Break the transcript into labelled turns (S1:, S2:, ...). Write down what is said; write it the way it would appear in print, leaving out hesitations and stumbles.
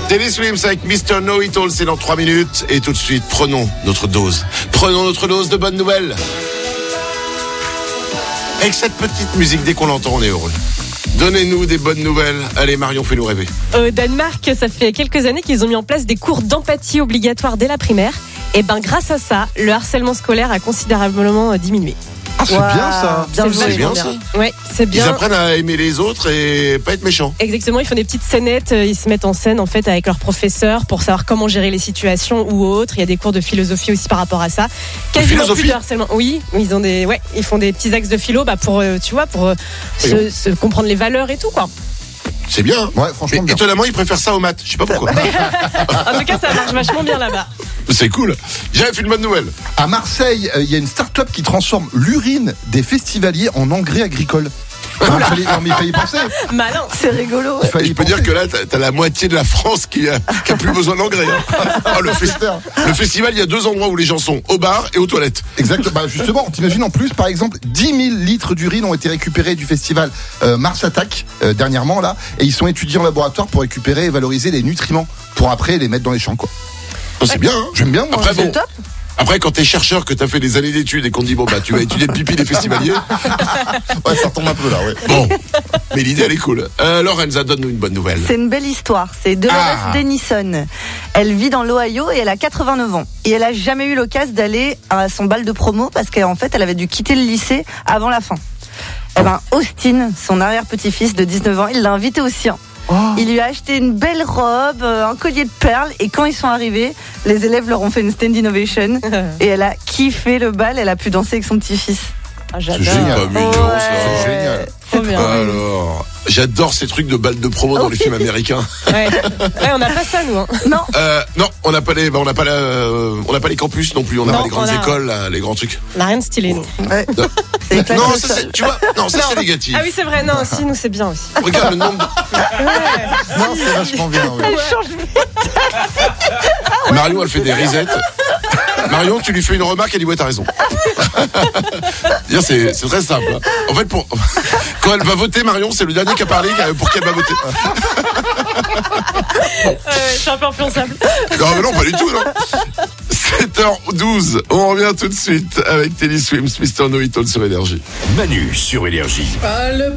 S1: Taylor Swift avec Mr. Know It All, c'est dans 3 minutes. Et tout de suite, prenons notre dose. Prenons notre dose de bonnes nouvelles. Avec cette petite musique, dès qu'on l'entend, on est heureux. Donnez-nous des bonnes nouvelles. Allez, Marion, fais-nous rêver.
S2: Au Danemark, ça fait quelques années qu'ils ont mis en place des cours d'empathie obligatoires dès la primaire. Et grâce à ça, le harcèlement scolaire a considérablement diminué.
S3: Ah, c'est bien ça.
S1: C'est bien ça.
S2: Ouais, c'est bien.
S1: Ils apprennent à aimer les autres et pas être méchants.
S2: Exactement, ils font des petites scénettes, ils se mettent en scène en fait avec leurs professeurs pour savoir comment gérer les situations ou autres. Il y a des cours de philosophie aussi par rapport à ça. Quasiment plus de harcèlement. Oui, ils font des petits axes de philo pour se comprendre les valeurs et tout quoi.
S1: C'est bien.
S3: Ouais, franchement bien.
S1: Étonnamment, ils préfèrent ça aux maths. Je sais pas pourquoi.
S2: En tout cas, ça marche vachement bien là-bas.
S1: C'est cool. J'avais fait une bonne nouvelle.
S3: À Marseille, il y a une start-up qui transforme l'urine des festivaliers en engrais agricole. Mais il fallait y penser.
S2: Malin.
S4: C'est rigolo.
S1: Je peux dire que là, t'as la moitié de la France qui a plus besoin d'engrais. Le festival, il y a 2 endroits où les gens sont, au bar et aux toilettes.
S3: Exactement. Justement, t'imagines en plus, par exemple, 10 000 litres d'urine ont été récupérés du festival Mars Attack dernièrement là, et ils sont étudiés en laboratoire pour récupérer et valoriser les nutriments pour après les mettre dans les champs quoi.
S1: C'est bien. Hein.
S3: J'aime bien. Moi.
S1: Après,
S4: C'est top.
S1: Après, quand t'es chercheur, que t'as fait des années d'études et qu'on te dit, tu vas étudier le pipi des festivaliers.
S3: Ouais, ça retombe un peu là, ouais.
S1: Bon. Mais l'idée, elle est cool. Lorenza, donne-nous une bonne nouvelle.
S4: C'est une belle histoire. C'est Dolores Denison. Elle vit dans l'Ohio et elle a 89 ans. Et elle a jamais eu l'occasion d'aller à son bal de promo parce qu'en fait, elle avait dû quitter le lycée avant la fin. Austin, son arrière-petit-fils de 19 ans, il l'a invité au sien. Il lui a acheté une belle robe, un collier de perles, et quand ils sont arrivés, les élèves leur ont fait une stand ovation et elle a kiffé le bal, elle a pu danser avec son petit-fils.
S2: Ah, j'adore.
S1: C'est pas mignon, ça.
S3: C'est génial.
S2: Trop bien.
S1: Alors, j'adore ces trucs de balles de promo dans les films américains.
S2: Ouais, on n'a pas ça nous. Hein.
S4: Non.
S1: Non, on n'a pas les campus non plus, on n'a pas les grandes écoles, là, les grands trucs.
S2: On n'a rien de stylé nous.
S4: Ouais.
S1: Non, ça c'est, tu vois, c'est négatif.
S2: Ah oui, c'est vrai. Non, si nous c'est bien aussi.
S1: Regarde le nombre.
S3: Non, c'est vachement bien. Ouais.
S4: Elle change vite.
S1: Marion, elle fait des risettes. Marion, tu lui fais une remarque, elle dit ouais, t'as raison. C'est très simple. Hein. En fait, quand elle va voter, Marion, c'est le dernier qui a parlé pour qu'elle va voter.
S2: Je suis un peu influençable.
S1: Non, pas du tout, non. 7h12, on revient tout de suite avec Taylor Swift, Mr. Know It All sur Énergie.
S5: Manu sur Énergie.